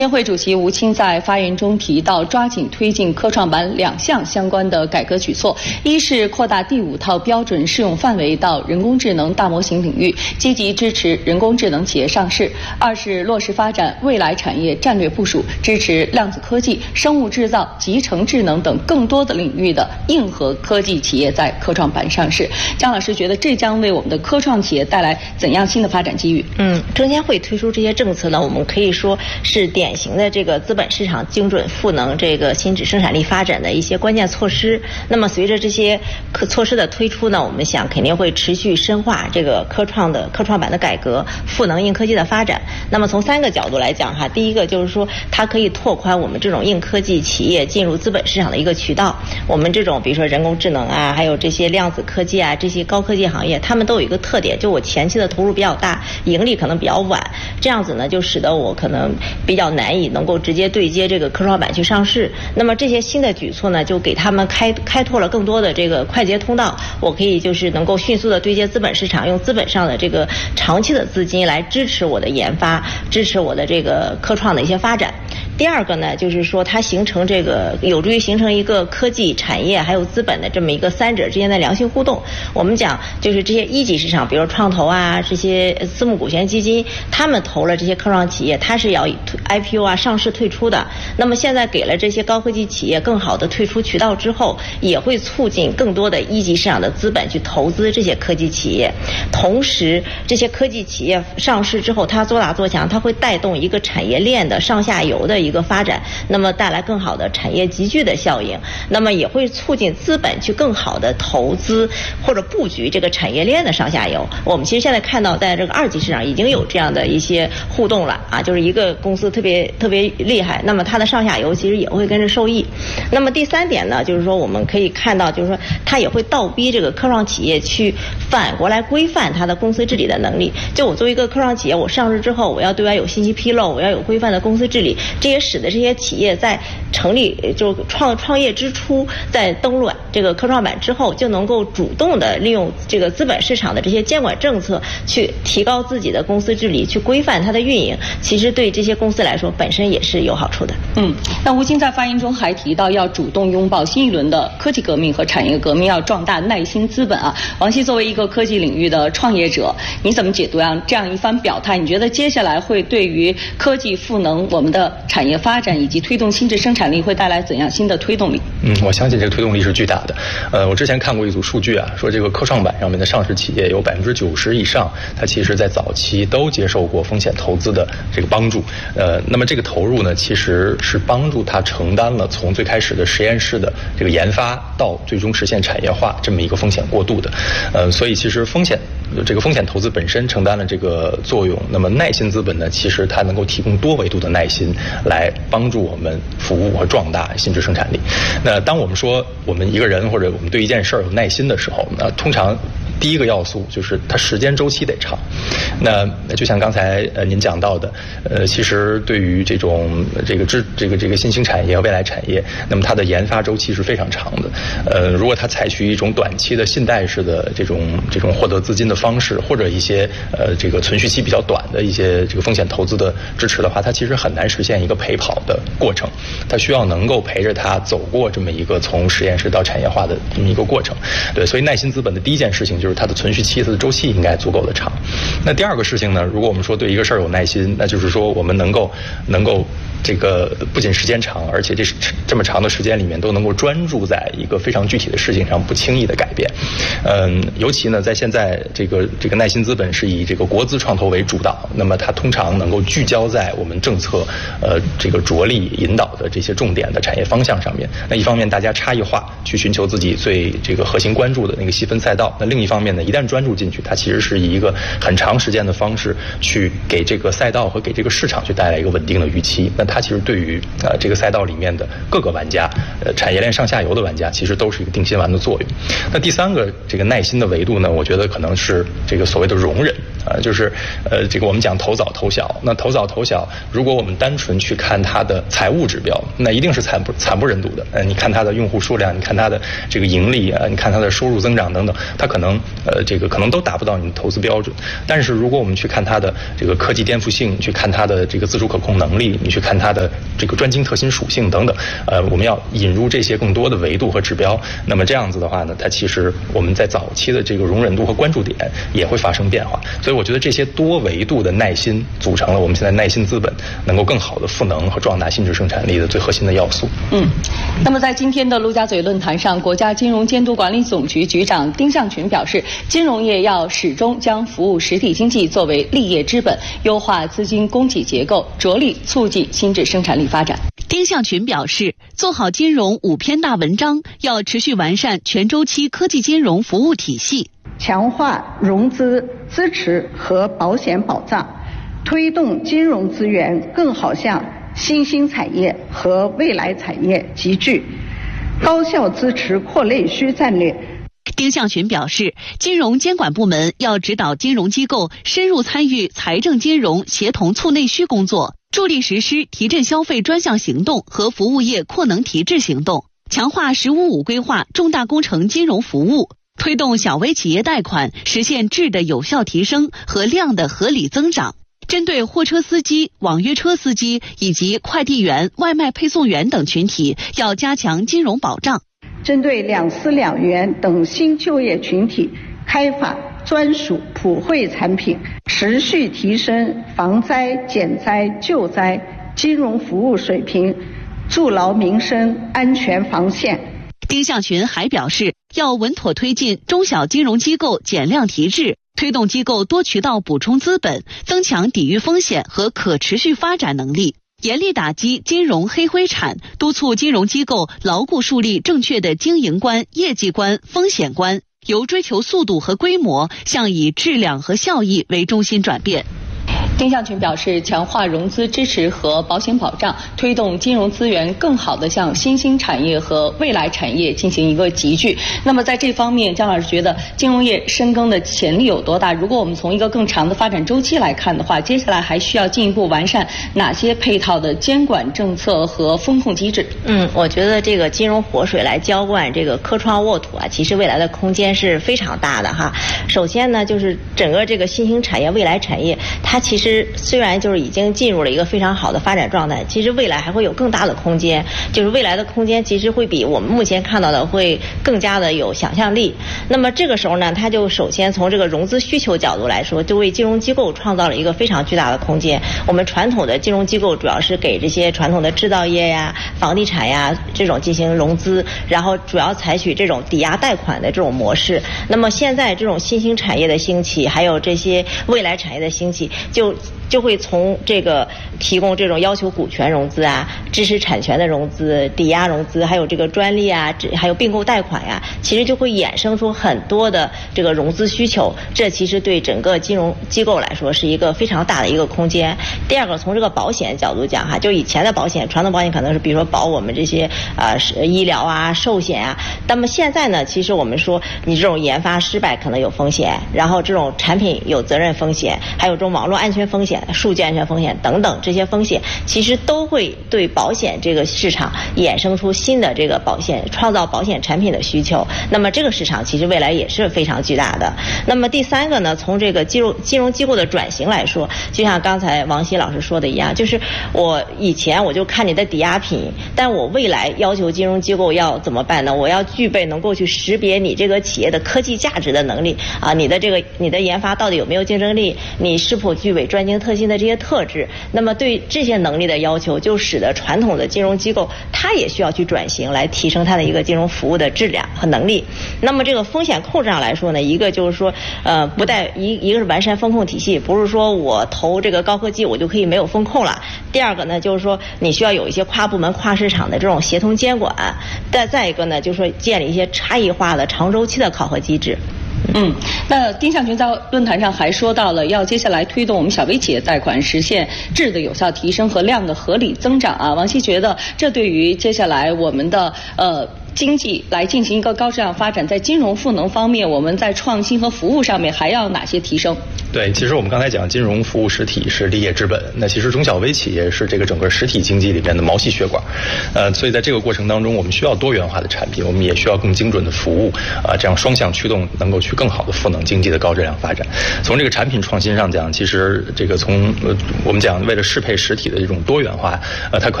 监会主席吴清在发言中提到，抓紧推进科创板2项相关的改革举措：一是扩大第5套标准适用范围到人工智能大模型领域，积极支持人工智能企业上市；二是落实发展未来产业战略部署，支持量子科技、生物制造、集成智能等更多的领域的硬核科技企业在科创板上市。姜老师觉得这将为我们的科创企业带来怎样新的发展机遇？ 证监会推出这些政策呢，我们可以说是典型的这个资本市场精准赋能这个新质生产力发展的一些关键措施。那么随着这些措施的推出呢，我们想肯定会持续深化这个科创板的改革，赋能硬科技的发展。那么从3个角度来讲哈，第一个就是说它可以拓宽我们这种硬科技企业进入资本市场的一个渠道。我们这种比如说人工智能啊，还有这些量子科技啊，这些高科技行业，他们都有一个特点，就我前期的投入比较大，盈利可能比较晚，这样子呢就使得我可能比较难以能够直接对接这个科创板去上市。那么这些新的举措呢，就给他们开拓了更多的这个快捷通道，我可以就是能够迅速的对接资本市场，用资本上的这个长期的资金来支持我的研发，支持我的这个科创的一些发展。第二个呢，就是说它有助于形成一个科技产业还有资本的这么一个3者之间的良性互动。我们讲就是这些一级市场，比如创投啊，这些私募股权基金，他们投了这些科创企业，它是要以 IPO 啊上市退出的。那么现在给了这些高科技企业更好的退出渠道之后，也会促进更多的一级市场的资本去投资这些科技企业。同时这些科技企业上市之后，它做大做强，它会带动一个产业链的上下游的一个发展，那么带来更好的产业集聚的效应，那么也会促进资本去更好的投资或者布局这个产业链的上下游。我们其实现在看到在这个2级市场已经有这样的一些互动了啊，就是一个公司特别厉害，那么它的上下游其实也会跟着受益。那么第3点呢，就是说我们可以看到，就是说它也会倒逼这个科创企业去反过来规范它的公司治理的能力。就我作为一个科创企业，我上市之后，我要对外有信息披露，我要有规范的公司治理，这也使得这些企业在成立就创业之初，在登陆这个科创板之后，就能够主动的利用这个资本市场的这些监管政策，去提高自己的公司治理，去规范它的运营。其实对这些公司来说，本身也是有好处的。 那吴清在发言中还提到，要主动拥抱新一轮的科技革命和产业革命，要壮大耐心资本啊。王希作为一个科技领域的创业者，你怎么解读这样一番表态？你觉得接下来会对于科技赋能我们的产业发展以及推动新质生产力会带来怎样新的推动力？ 我相信这个推动力是巨大的。我之前看过一组数据啊，说这个科创板上面的上市企业有90%以上，它其实在早期都接受过风险投资的这个帮助。那么这个投入呢，其实是帮助它承担了从最开始的实验室的这个研发到最终实现产业化这么一个风险过渡的。所以其实风险投资本身承担了这个作用。那么耐心资本呢，其实它能够提供多维度的耐心来帮助我们服务和壮大新质生产力。那当我们说我们一个人或者我们对一件事儿有耐心的时候，那通常第一个要素就是它时间周期得长。那就像刚才您讲到的，其实对于这个新兴产业和未来产业，那么它的研发周期是非常长的。如果它采取一种短期的信贷式的这种获得资金的方式，或者一些这个存续期比较短的一些这个风险投资的支持的话，它其实很难实现一个陪跑的过程。它需要能够陪着它走过这么一个从实验室到产业化的这么一个过程。对，所以耐心资本的第一件事情就是它的存续期、它的周期应该足够的长。那第二个事情呢，如果我们说对一个事儿有耐心，那就是说我们能够这个不仅时间长，而且这么长的时间里面都能够专注在一个非常具体的事情上，不轻易的改变。尤其呢，在现在这个耐心资本是以这个国资创投为主导，那么它通常能够聚焦在我们政策这个着力引导的这些重点的产业方向上面。那一方面大家差异化去寻求自己最这个核心关注的那个细分赛道，那另一方面呢，一旦专注进去，它其实是以一个很长时间的方式去给这个赛道和给这个市场去带来一个稳定的预期。那它其实对于这个赛道里面的各个玩家，产业链上下游的玩家，其实都是一个定心丸的作用。那第3个这个耐心的维度呢，我觉得可能是这个所谓的容忍。 就是这个我们讲投早投小。那投早投小，如果我们单纯去看它的财务指标，那一定是惨不忍睹的。你看它的用户数量，你看它的这个盈利啊，你看它的收入增长等等，它可能这个可能都达不到你的投资标准。但是如果我们去看它的这个科技颠覆性，去看它的这个自主可控能力，你去看它的这个专精特新属性等等，我们要引入这些更多的维度和指标。那么这样子的话呢，它其实我们在早期的这个容忍度和关注点也会发生变化。所以我觉得这些多维度的耐心组成了我们现在耐心资本能够更好的赋能和壮大新质生产力的最核心的要素。 那么在今天的陆家嘴论坛上，国家金融监督管理总局局长丁向群表示，金融业要始终将服务实体经济作为立业之本，优化资金供给结构，着力促进新质生产力发展。 丁向群表示，做好金融5篇大文章，要持续完善全周期科技金融服务体系， 强化融资支持和保险保障，推动金融资源更好向新兴产业和未来产业集聚，高效支持扩内需战略。 丁向群表示，金融监管部门要指导金融机构深入参与财政金融协同促内需工作，助力实施提振消费专项行动和服务业扩能提质行动，强化“15+5”规划重大工程金融服务，推动小微企业贷款实现质的有效提升和量的合理增长。针对货车司机、网约车司机以及快递员、外卖配送员等群体，要加强金融保障。 针对两司两员等新就业群体，开发专属普惠产品，持续提升防灾减灾救灾金融服务水平，筑牢民生安全防线。 丁向群还表示，要稳妥推进中小金融机构减量提质，推动机构多渠道补充资本，增强抵御风险和可持续发展能力，严厉打击金融黑灰产，督促金融机构牢固树立正确的经营观、业绩观、风险观，由追求速度和规模向以质量和效益为中心转变。 丁向群表示，强化融资支持和保险保障，推动金融资源更好地向新兴产业和未来产业进行一个集聚。那么在这方面，姜老师觉得金融业深耕的潜力有多大？如果我们从一个更长的发展周期来看的话，接下来还需要进一步完善哪些配套的监管政策和风控机制？ 我觉得这个金融活水来浇灌这个科创沃土啊，其实未来的空间是非常大的哈。首先呢，就是整个这个新兴产业、未来产业，它其实虽然就是已经进入了一个非常好的发展状态，其实未来还会有更大的空间，就是未来的空间其实会比我们目前看到的会更加的有想象力。那么这个时候呢，它就首先从这个融资需求角度来说，就为金融机构创造了一个非常巨大的空间。我们传统的金融机构主要是给这些传统的制造业呀、房地产呀这种进行融资，然后主要采取这种抵押贷款的这种模式。那么现在这种新兴产业的兴起，还有这些未来产业的兴起，就会从这个提供这种要求股权融资啊、知识产权的融资、抵押融资，还有这个专利啊，还有并购贷款呀，其实就会衍生出很多的这个融资需求。这其实对整个金融机构来说是一个非常大的一个空间。第二个，从这个保险角度讲哈，就以前的保险，传统保险可能是比如说保我们这些医疗啊、寿险啊，那么现在呢，其实我们说你这种研发失败可能有风险，然后这种产品有责任风险，还有这种网络安全风险、数据安全风险等等，这些风险其实都会对保险这个市场衍生出新的这个保险，创造保险产品的需求。那么这个市场其实未来也是非常巨大的。那么第三个呢，从这个金融机构的转型来说，就像刚才王希老师说的一样，就是我以前我就看你的抵押品，但我未来要求金融机构要怎么办呢？我要具备能够去识别你这个企业的科技价值的能力啊，你的研发到底有没有竞争力，你是否具备专精特新的这些特质。那么对这些能力的要求，就使得传统的金融机构它也需要去转型，来提升它的一个金融服务的质量和能力。那么这个风险控制上来说呢，一个就是说不带一个是完善风控体系，不是说我投这个高科技我就可以没有风控了。第二个呢，就是说你需要有一些跨部门跨市场的这种协同监管。再一个呢，就是说建立一些差异化的长周期的考核机制。 那丁向群在论坛上还说到了要接下来推动我们小微企业贷款实现质的有效提升和量的合理增长啊。王希觉得这对于接下来我们的经济来进行一个高质量发展，在金融赋能方面，我们在创新和服务上面还要哪些提升？ 对，其实我们刚才讲金融服务实体是立业之本，那其实中小微企业是这个整个实体经济里面的毛细血管，所以在这个过程当中，我们需要多元化的产品，我们也需要更精准的服务，这样双向驱动能够去更好的赋能经济的高质量发展。从这个产品创新上讲，其实这个从我们讲为了适配实体的这种多元化，它